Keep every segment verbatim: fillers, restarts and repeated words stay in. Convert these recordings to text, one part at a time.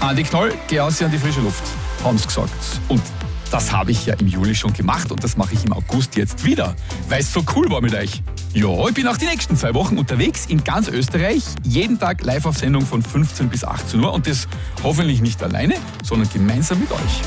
Andi Knoll, geh aus an die frische Luft, haben sie gesagt. Und das habe ich ja im Juli schon gemacht und das mache ich im August jetzt wieder, weil es so cool war mit euch. Ja, ich bin auch die nächsten zwei Wochen unterwegs in ganz Österreich, jeden Tag live auf Sendung von fünfzehn bis achtzehn Uhr und das hoffentlich nicht alleine, sondern gemeinsam mit euch.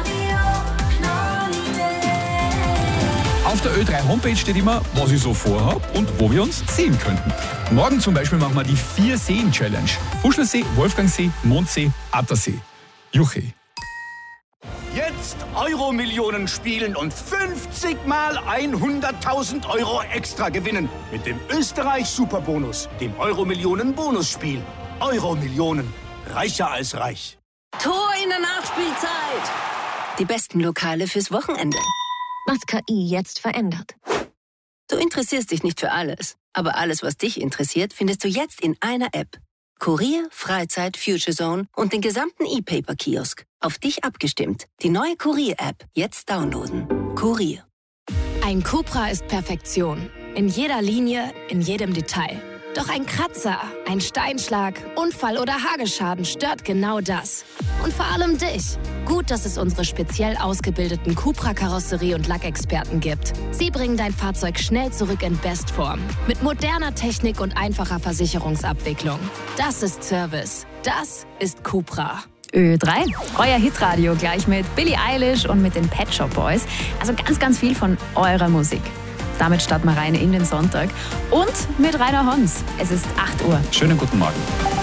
Auf der Ö drei Homepage steht immer, was ich so vorhabe und wo wir uns sehen könnten. Morgen zum Beispiel machen wir die Vier-Seen-Challenge. Fuschlersee, Wolfgangsee, Mondsee, Attersee. Juche. Jetzt Euro-Millionen spielen und fünfzig mal hunderttausend Euro extra gewinnen. Mit dem Österreich-Superbonus, dem Euro-Millionen-Bonusspiel. Euro-Millionen. Reicher als reich. Tor in der Nachspielzeit. Die besten Lokale fürs Wochenende. Was K I jetzt verändert. Du interessierst dich nicht für alles, aber alles, was dich interessiert, findest du jetzt in einer App. Kurier, Freizeit, Future Zone und den gesamten E-Paper-Kiosk. Auf dich abgestimmt. Die neue Kurier-App. Jetzt downloaden. Kurier. Ein Cupra ist Perfektion. In jeder Linie, in jedem Detail. Doch ein Kratzer, ein Steinschlag, Unfall oder Hagelschaden stört genau das. Und vor allem dich. Gut, dass es unsere speziell ausgebildeten Cupra-Karosserie- und Lackexperten gibt. Sie bringen dein Fahrzeug schnell zurück in Bestform. Mit moderner Technik und einfacher Versicherungsabwicklung. Das ist Service. Das ist Cupra. Ö drei, euer Hitradio gleich mit Billie Eilish und mit den Pet Shop Boys. Also ganz, ganz viel von eurer Musik. Damit starten wir rein in den Sonntag und mit Rainer Hons. Es ist acht Uhr. Schönen guten Morgen.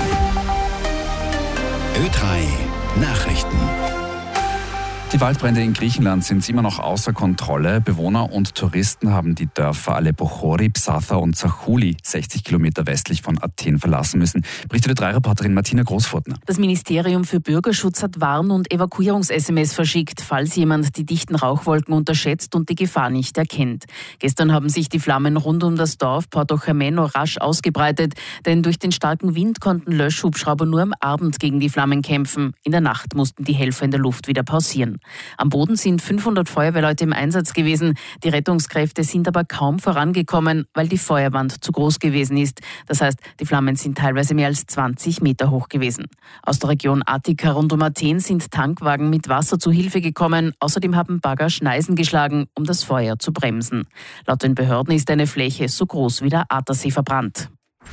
Ö drei Nachrichten. Die Waldbrände in Griechenland sind immer noch außer Kontrolle. Bewohner und Touristen haben die Dörfer Aleppo-Chori, Psatha und Zachouli, sechzig Kilometer westlich von Athen, verlassen müssen. Berichtete drei Reporterin Martina Großfurtner. Das Ministerium für Bürgerschutz hat Warn- und Evakuierungs-S M S verschickt, falls jemand die dichten Rauchwolken unterschätzt und die Gefahr nicht erkennt. Gestern haben sich die Flammen rund um das Dorf Portochameno rasch ausgebreitet, denn durch den starken Wind konnten Löschhubschrauber nur am Abend gegen die Flammen kämpfen. In der Nacht mussten die Helfer in der Luft wieder pausieren. Am Boden sind fünfhundert Feuerwehrleute im Einsatz gewesen. Die Rettungskräfte sind aber kaum vorangekommen, weil die Feuerwand zu groß gewesen ist. Das heißt, die Flammen sind teilweise mehr als zwanzig Meter hoch gewesen. Aus der Region Attika rund um Athen sind Tankwagen mit Wasser zu Hilfe gekommen. Außerdem haben Bagger Schneisen geschlagen, um das Feuer zu bremsen. Laut den Behörden ist eine Fläche so groß wie der Attersee verbrannt.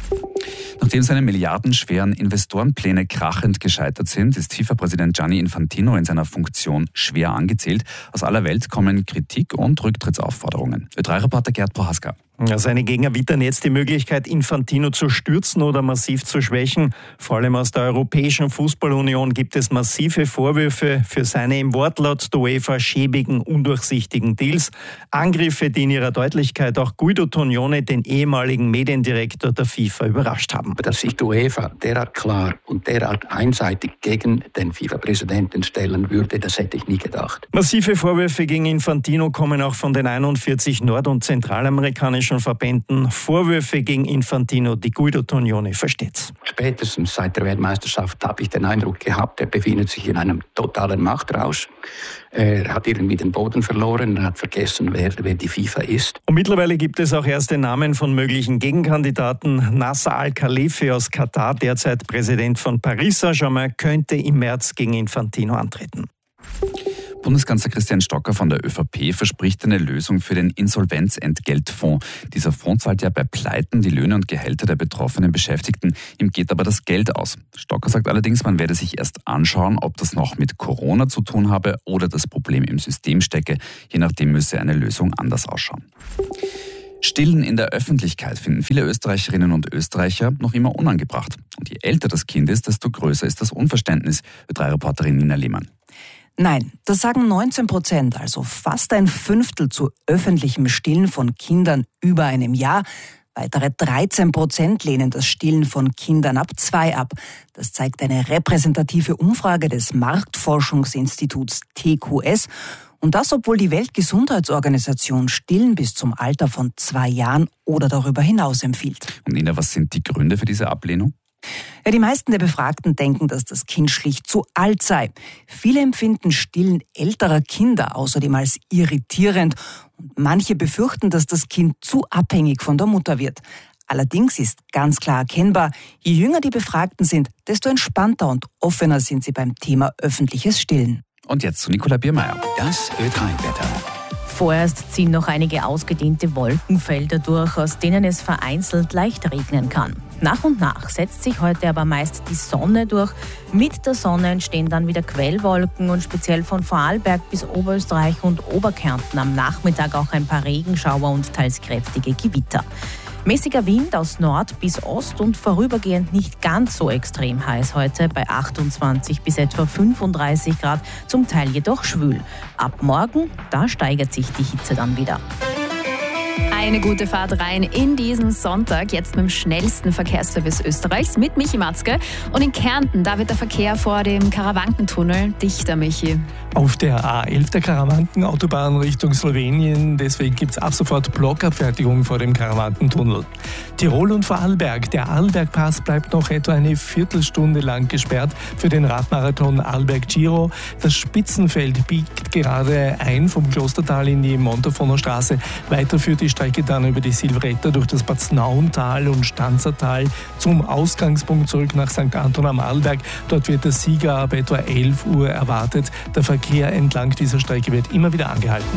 Nachdem seine milliardenschweren Investorenpläne krachend gescheitert sind, ist FIFA-Präsident Gianni Infantino in seiner Funktion schwer angezählt. Aus aller Welt kommen Kritik und Rücktrittsaufforderungen. Ö drei Reporter Gerd Prohaska. Ja, seine Gegner wittern jetzt die Möglichkeit, Infantino zu stürzen oder massiv zu schwächen. Vor allem aus der Europäischen Fußballunion gibt es massive Vorwürfe für seine im Wortlaut der UEFA schäbigen, undurchsichtigen Deals. Angriffe, die in ihrer Deutlichkeit auch Guido Tognone, den ehemaligen Mediendirektor der FIFA, überrascht haben. Dass sich die UEFA derart klar und derart einseitig gegen den FIFA-Präsidenten stellen würde, das hätte ich nie gedacht. Massive Vorwürfe gegen Infantino kommen auch von den einundvierzig nord- und zentralamerikanischen Verbänden. Vorwürfe gegen Infantino, die Guido Tognone versteht. Spätestens seit der Weltmeisterschaft habe ich den Eindruck gehabt, er befindet sich in einem totalen Machtrausch. Er hat irgendwie den Boden verloren, er hat vergessen, wer, wer die FIFA ist. Und mittlerweile gibt es auch erste Namen von möglichen Gegenkandidaten. Nasser Al-Khalifi aus Katar, derzeit Präsident von Paris Saint-Germain, könnte im März gegen Infantino antreten. Bundeskanzler Christian Stocker von der ÖVP verspricht eine Lösung für den Insolvenzentgeltfonds. Dieser Fonds zahlt ja bei Pleiten die Löhne und Gehälter der betroffenen Beschäftigten. Ihm geht aber das Geld aus. Stocker sagt allerdings, man werde sich erst anschauen, ob das noch mit Corona zu tun habe oder das Problem im System stecke. Je nachdem müsse eine Lösung anders ausschauen. Stillen in der Öffentlichkeit finden viele Österreicherinnen und Österreicher noch immer unangebracht. Und je älter das Kind ist, desto größer ist das Unverständnis. Ö drei Reporterin Nina Lehmann. Nein, das sagen neunzehn Prozent, also fast ein Fünftel zu öffentlichem Stillen von Kindern über einem Jahr. Weitere dreizehn Prozent lehnen das Stillen von Kindern ab zwei ab. Das zeigt eine repräsentative Umfrage des Marktforschungsinstituts T Q S. Und das, obwohl die Weltgesundheitsorganisation Stillen bis zum Alter von zwei Jahren oder darüber hinaus empfiehlt. Und Nina, was sind die Gründe für diese Ablehnung? Ja, die meisten der Befragten denken, dass das Kind schlicht zu alt sei. Viele empfinden Stillen älterer Kinder außerdem als irritierend. Und manche befürchten, dass das Kind zu abhängig von der Mutter wird. Allerdings ist ganz klar erkennbar, je jünger die Befragten sind, desto entspannter und offener sind sie beim Thema öffentliches Stillen. Und jetzt zu Nicola Biermeier. Das Ö drei Wetter. Vorerst ziehen noch einige ausgedehnte Wolkenfelder durch, aus denen es vereinzelt leicht regnen kann. Nach und nach setzt sich heute aber meist die Sonne durch. Mit der Sonne entstehen dann wieder Quellwolken und speziell von Vorarlberg bis Oberösterreich und Oberkärnten am Nachmittag auch ein paar Regenschauer und teils kräftige Gewitter. Mäßiger Wind aus Nord bis Ost und vorübergehend nicht ganz so extrem heiß heute bei achtundzwanzig bis etwa fünfunddreißig Grad, zum Teil jedoch schwül. Ab morgen, da steigert sich die Hitze dann wieder. Eine gute Fahrt rein in diesen Sonntag, jetzt mit dem schnellsten Verkehrsservice Österreichs mit Michi Matzke. Und in Kärnten, da wird der Verkehr vor dem Karawankentunnel dichter, Michi. Auf der A elf der Karawankenautobahn Richtung Slowenien, deswegen gibt es ab sofort Blockabfertigung vor dem Karawankentunnel. Tirol und Vorarlberg, der Arlbergpass bleibt noch etwa eine Viertelstunde lang gesperrt für den Radmarathon Arlberg Giro. Das Spitzenfeld biegt gerade ein vom Klostertal in die Montafoner Straße. Weiter führt die Strecke dann über die Silvretta durch das Baznauntal und Stanzertal zum Ausgangspunkt zurück nach Sankt Anton am Arlberg. Dort wird der Sieger ab etwa elf Uhr erwartet. Der Verkehr entlang dieser Strecke wird immer wieder angehalten.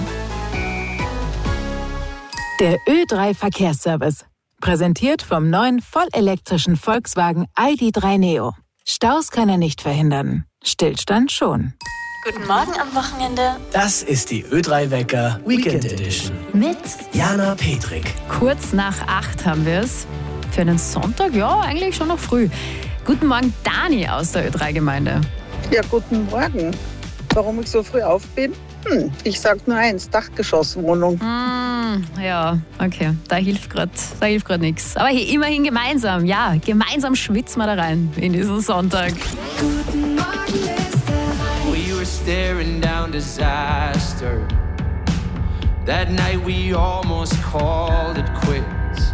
Der Ö drei Verkehrsservice. Präsentiert vom neuen vollelektrischen Volkswagen I D drei Neo. Staus kann er nicht verhindern. Stillstand schon. Guten Morgen am Wochenende. Das ist die Ö drei Wecker Weekend Edition. Mit Jana Petrik. Kurz nach acht haben wir es. Für einen Sonntag, ja, eigentlich schon noch früh. Guten Morgen, Dani aus der Ö drei Gemeinde. Ja, guten Morgen. Warum ich so früh auf bin? Hm, ich sag nur eins, Dachgeschosswohnung. Mm, ja, okay, da hilft gerade da hilft gerade nichts. Aber hey, immerhin gemeinsam, ja, gemeinsam schwitzen wir da rein in diesen Sonntag. Guten Morgen, we were staring down disaster. That night we almost called it quits.